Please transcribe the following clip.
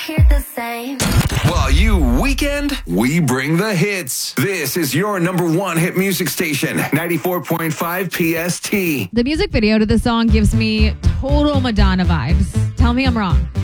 hear the same. While you weekend, we bring the hits. This is your number one hit music station, 94.5 PST. The music video to the song gives me total Madonna vibes. Tell me I'm wrong.